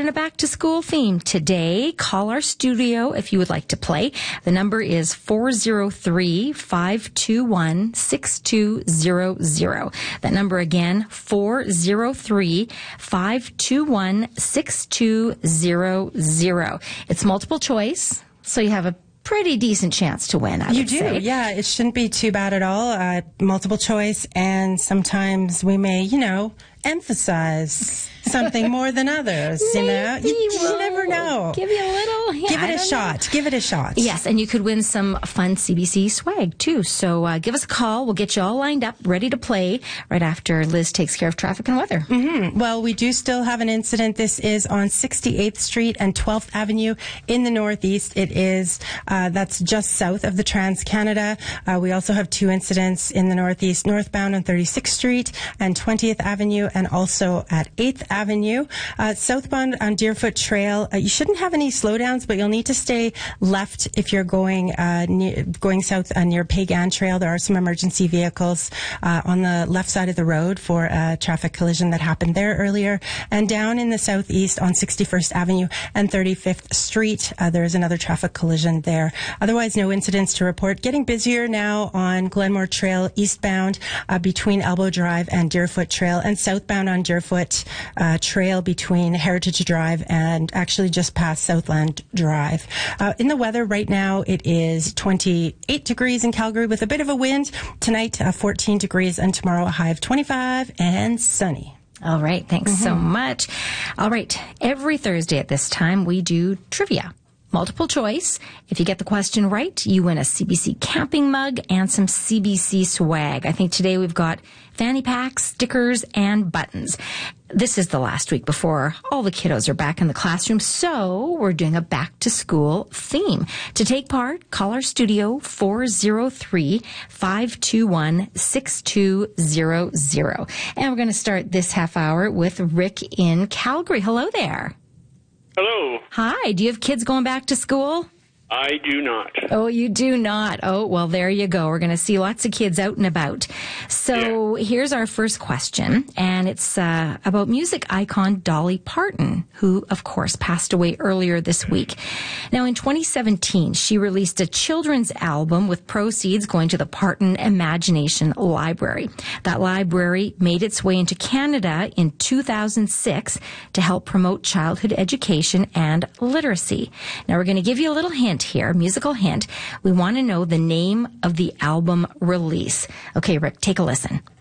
in a back-to-school theme. Today, call our studio if you would like to play. The number is 403-521-6200. That number again, 403-521-6200. It's multiple choice, so you have a pretty decent chance to win, I would say. Yeah. It shouldn't be too bad at all. Multiple choice, and sometimes we may, emphasize something more than others. You never know. Give you a little. Yeah, Give it a shot. Give it a shot. Yes, and you could win some fun CBC swag too. So give us a call. We'll get you all lined up, ready to play right after Liz takes care of traffic and weather. Mm-hmm. Well, we do still have an incident. This is on 68th Street and 12th Avenue in the Northeast. It is that's just south of the Trans-Canada. We also have two incidents in the Northeast, northbound on 36th Street and 20th Avenue, and also at 8th Avenue. Southbound on Deerfoot Trail, you shouldn't have any slowdowns, but you'll need to stay left if you're going south near Pagan Trail. There are some emergency vehicles on the left side of the road for a traffic collision that happened there earlier. And down in the southeast on 61st Avenue and 35th Street, there is another traffic collision there. Otherwise, no incidents to report. Getting busier now on Glenmore Trail eastbound between Elbow Drive and Deerfoot Trail, and southbound on Deerfoot Trail between Heritage Drive and actually just past Southland Drive. In the weather right now, it is 28 degrees in Calgary with a bit of a wind. Tonight, 14 degrees, and tomorrow a high of 25 and sunny. All right. Thanks so much. All right. Every Thursday at this time, we do trivia. Multiple choice. If you get the question right, you win a CBC camping mug and some CBC swag. I think today we've got fanny packs, stickers, and buttons. This is the last week before all the kiddos are back in the classroom, so we're doing a back-to-school theme. To take part, call our studio 403-521-6200. And we're going to start this half hour with Rick in Calgary. Hello there. Hello. Hi. Do you have kids going back to school? I do not. Oh, you do not. Oh, well, there you go. We're going to see lots of kids out and about. So Here's our first question, and it's about music icon Dolly Parton, who, of course, passed away earlier this week. Now, in 2017, she released a children's album with proceeds going to the Parton Imagination Library. That library made its way into Canada in 2006 to help promote childhood education and literacy. Now, we're going to give you a little hint here, musical hint. We want to know the name of the album release. Okay, Rick, take a listen.